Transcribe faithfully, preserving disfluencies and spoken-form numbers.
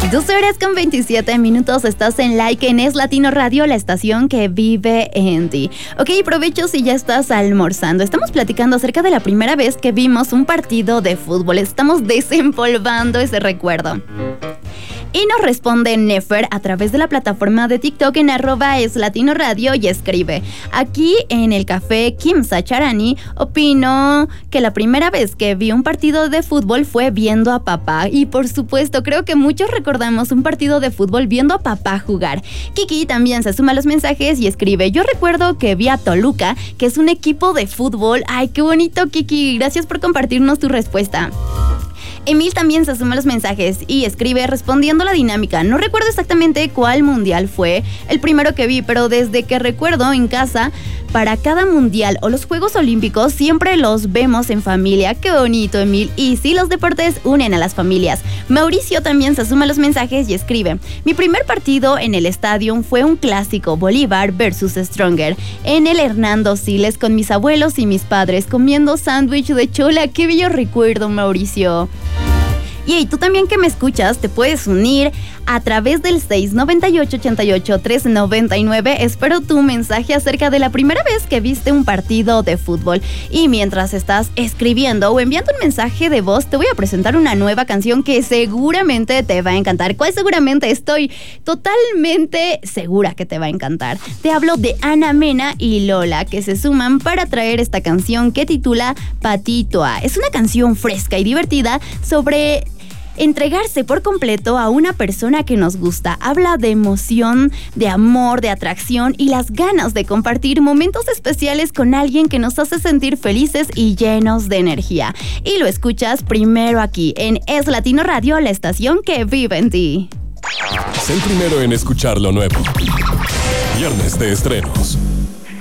Dos horas con veintisiete minutos, estás en Like en Es Latino Radio, la estación que vive en ti. Ok, provecho si ya estás almorzando. Estamos platicando acerca de la primera vez que vimos un partido de fútbol. Estamos desempolvando ese recuerdo. Y nos responde Nefer a través de la plataforma de TikTok en arroba es Latino Radio y escribe: aquí en el café Kim Sacharani opino que la primera vez que vi un partido de fútbol fue viendo a papá. Y por supuesto, creo que muchos recordamos un partido de fútbol viendo a papá jugar. Kiki también se suma a los mensajes y escribe: yo recuerdo que vi a Toluca, que es un equipo de fútbol. Ay, qué bonito, Kiki. Gracias por compartirnos tu respuesta. Emil también se suma a los mensajes y escribe respondiendo la dinámica: no recuerdo exactamente cuál mundial fue el primero que vi, pero desde que recuerdo en casa, para cada mundial o los Juegos Olímpicos siempre los vemos en familia. Qué bonito, Emil. Y sí, los deportes unen a las familias. Mauricio también se suma a los mensajes y escribe: mi primer partido en el estadio fue un clásico, Bolívar versus Stronger, en el Hernando Siles con mis abuelos y mis padres comiendo sándwich de chola. Qué bello recuerdo, Mauricio. Y hey, tú también que me escuchas, te puedes unir a través del seis noventa y ocho, ochenta y ocho, trece noventa y nueve. Espero tu mensaje acerca de la primera vez que viste un partido de fútbol. Y mientras estás escribiendo o enviando un mensaje de voz, te voy a presentar una nueva canción que seguramente te va a encantar. ¿Cuál seguramente? Estoy totalmente segura que te va a encantar. Te hablo de Ana Mena y Lola, que se suman para traer esta canción que titula Patitoa. Es una canción fresca y divertida sobre entregarse por completo a una persona que nos gusta. Habla de emoción, de amor, de atracción y las ganas de compartir momentos especiales con alguien que nos hace sentir felices y llenos de energía. Y lo escuchas primero aquí en Es Latino Radio, la estación que vive en ti. Sé el primero en escuchar lo nuevo. Viernes de estrenos.